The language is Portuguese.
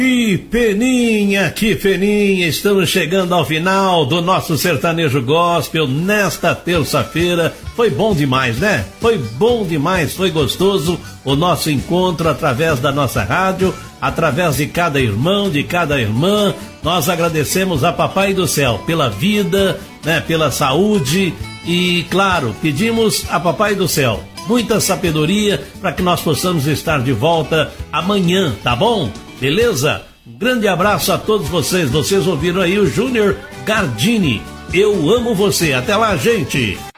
Que peninha, estamos chegando ao final do nosso sertanejo gospel nesta terça-feira. Foi bom demais, né? Foi bom demais, foi gostoso o nosso encontro através da nossa rádio, através de cada irmão, de cada irmã. Nós agradecemos a Papai do Céu pela vida, né? Pela saúde e, claro, pedimos a Papai do Céu muita sabedoria para que nós possamos estar de volta amanhã, tá bom? Beleza? Um grande abraço a todos vocês. Vocês ouviram aí o Júnior Gardini. Eu amo você. Até lá, gente.